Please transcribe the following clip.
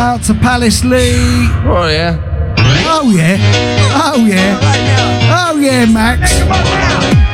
out to Palace Lee. Oh, yeah. Oh, yeah. Oh, yeah. Oh, yeah, Max.